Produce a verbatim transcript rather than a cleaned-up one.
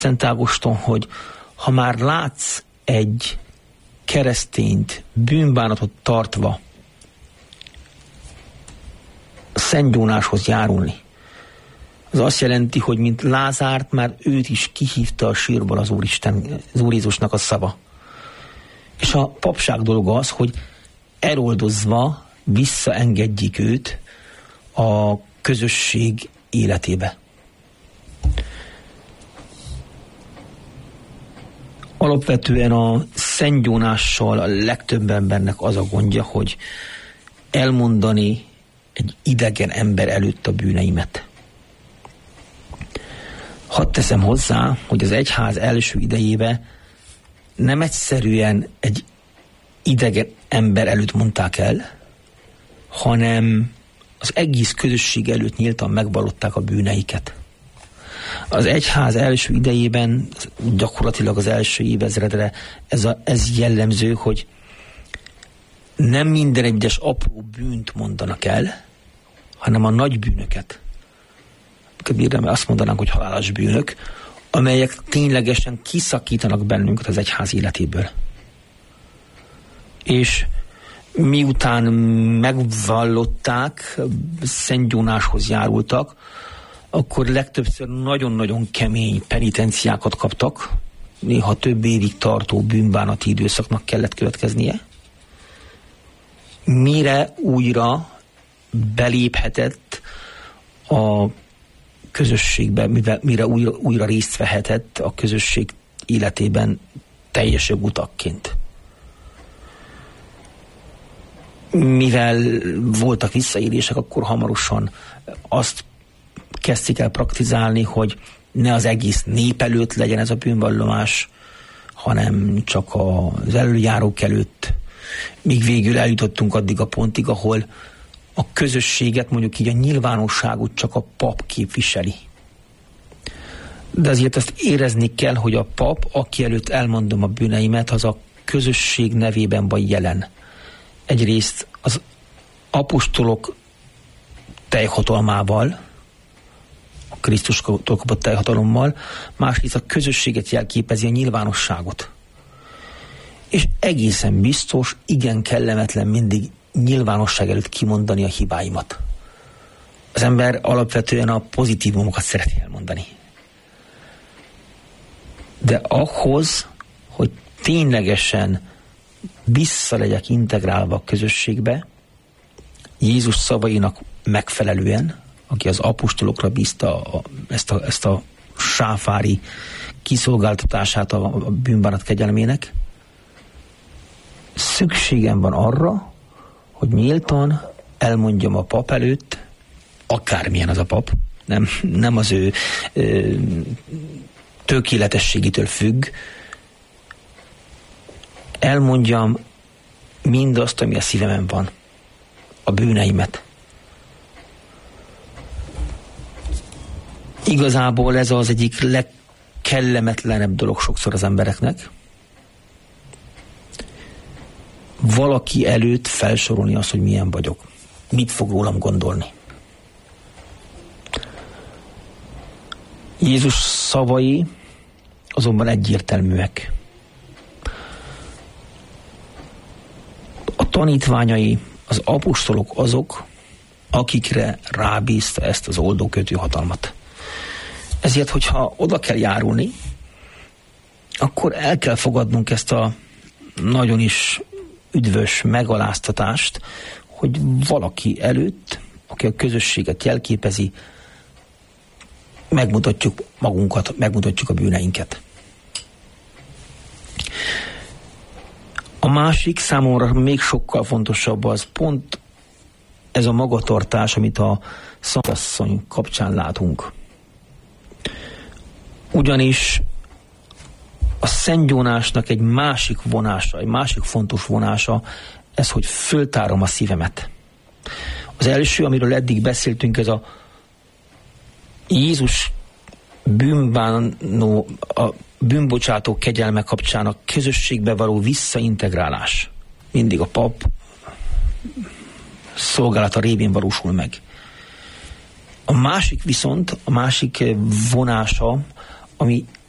Szent Ágoston, hogy ha már látsz egy keresztényt bűnbánatot tartva Szent Jónáshoz járulni, az azt jelenti, hogy mint Lázárt, már őt is kihívta a sírból az Úristen, az Úr Jézusnak a szava. És a papság dolga az, hogy eloldozva visszaengedjék őt a közösség életébe. Alapvetően a Szent Jónással a legtöbb embernek az a gondja, hogy elmondani egy idegen ember előtt a bűneimet. Hadd teszem hozzá, hogy az egyház első idejébe nem egyszerűen egy idegen ember előtt mondták el, hanem az egész közösség előtt nyíltan megvallották a bűneiket. Az egyház első idejében, gyakorlatilag az első évezredre ez, a, ez jellemző, hogy nem minden egyes apró bűnt mondanak el, hanem a nagy bűnöket. Azt mondanánk, hogy halálos bűnök, amelyek ténylegesen kiszakítanak bennünket az egyház életéből. És miután megvallották, Szent Jónáshoz járultak, akkor legtöbbször nagyon-nagyon kemény penitenciákat kaptak, néha több évig tartó bűnbánati időszaknak kellett következnie, mire újra beléphetett a közösségbe, mire újra, újra részt vehetett a közösség életében teljesebb utakként. Mivel voltak visszaélések, akkor hamarosan azt kezdték el praktizálni, hogy ne az egész nép előtt legyen ez a bűnvallomás, hanem csak az előjárók előtt. Míg végül eljutottunk addig a pontig, ahol a közösséget, mondjuk így a nyilvánosságot csak a pap képviseli. De azért azt érezni kell, hogy a pap, aki előtt elmondom a bűneimet, az a közösség nevében van jelen. Egyrészt az apostolok teljhatalmával, a Krisztustól kapott teljhatalommal, másrészt a közösséget jelképezi, a nyilvánosságot. És egészen biztos, igen kellemetlen mindig nyilvánosság előtt kimondani a hibáimat. Az ember alapvetően a pozitívumokat szereti elmondani. De ahhoz, hogy ténylegesen vissza legyek integrálva a közösségbe, Jézus szavainak megfelelően, aki az apostolokra bízta a, ezt, a, ezt a sáfári kiszolgáltatását a, a bűnbánat kegyelmének, szükségem van arra, hogy nyíltan elmondjam a pap előtt, akármilyen az a pap, nem, nem az ő ö, tökéletességétől függ, elmondjam mindazt, ami a szívemen van, a bűneimet. Igazából ez az egyik legkellemetlenebb dolog sokszor az embereknek. Valaki előtt felsorolni azt, hogy milyen vagyok. Mit fog rólam gondolni. Jézus szavai azonban egyértelműek. A tanítványai, az apostolok azok, akikre rábízta ezt az oldókötő hatalmat. Ezért, hogyha oda kell járulni, akkor el kell fogadnunk ezt a nagyon is üdvös megaláztatást, hogy valaki előtt, aki a közösséget jelképezi, megmutatjuk magunkat, megmutatjuk a bűneinket. A másik számomra még sokkal fontosabb az pont ez a magatartás, amit a Szentasszony kapcsán látunk. Ugyanis a Szent Jónásnak egy másik vonása, egy másik fontos vonása, ez, hogy föltárom a szívemet. Az első, amiről eddig beszéltünk, ez a Jézus bűnbánó, a bűnbocsátó kegyelme kapcsán a közösségbe való visszaintegrálás. Mindig a pap szolgálata révén valósul meg. A másik viszont, a másik vonása, ami